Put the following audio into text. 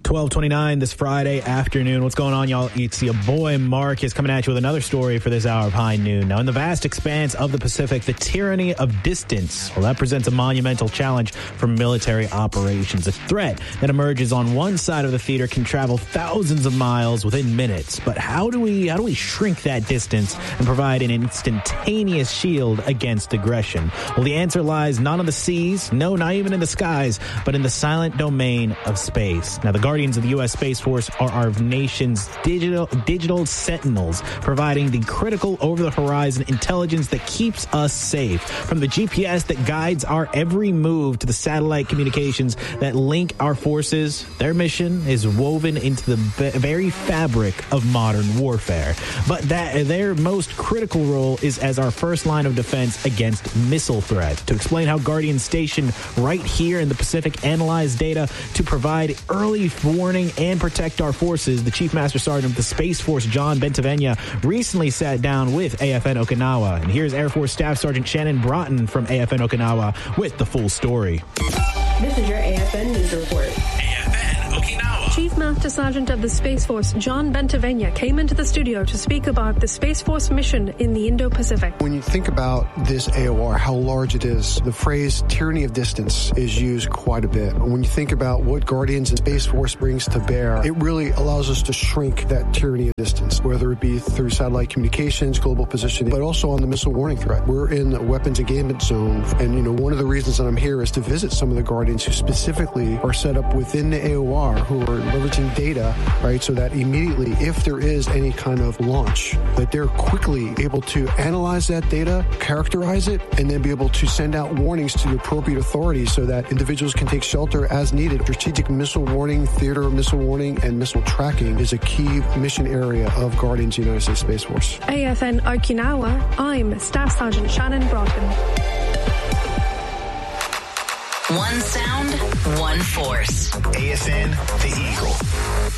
12:29 this Friday afternoon. What's going on, y'all? It's your boy Marcus coming at you with another story for this hour of High Noon. Now, in the vast expanse of the Pacific, the tyranny of distance, well, that presents a monumental challenge for military operations. A threat that emerges on one side of the theater can travel thousands of miles within minutes. But how do we shrink that distance and provide an instantaneous shield against aggression? Well, the answer lies not on the seas, no, not even in the skies, but in the silent domain of space. Now, the Guardians of the U.S. Space Force are our nation's digital sentinels, providing the critical over-the-horizon intelligence that keeps us safe. From the GPS that guides our every move to the satellite communications that link our forces, their mission is woven into the very fabric of modern warfare. But their most critical role is as our first line of defense against missile threats. To explain how Guardians stationed right here in the Pacific analyze data to provide early warning and protect our forces, the Chief Master Sergeant of the Space Force, John Bentavenia, recently sat down with AFN Okinawa. And here's Air Force Staff Sergeant Shannon Broughton from AFN Okinawa with the full story. This is your AFN News Report. AFN Okinawa. Chief Master Sergeant of the Space Force, John Bentavenia, came into the studio to speak about the Space Force mission in the Indo-Pacific. When you think about this AOR, how large it is, the phrase tyranny of distance is used quite a bit. When you think about what Guardians and Space Force brings to bear, it really allows us to shrink that tyranny of distance, whether it be through satellite communications, global positioning, but also on the missile warning threat. We're in the weapons engagement zone, and one of the reasons that I'm here is to visit some of the Guardians who specifically are set up within the AOR, who are leveraging data, right, so that immediately, if there is any kind of launch, that they're quickly able to analyze that data, characterize it, and then be able to send out warnings to the appropriate authorities so that individuals can take shelter as needed. Strategic missile warning, theater missile warning, and missile tracking is a key mission area of Guardians of the United States Space Force. AFN Okinawa, I'm Staff Sergeant Shannon Broughton. One sound, one force. AFN, the Eagle.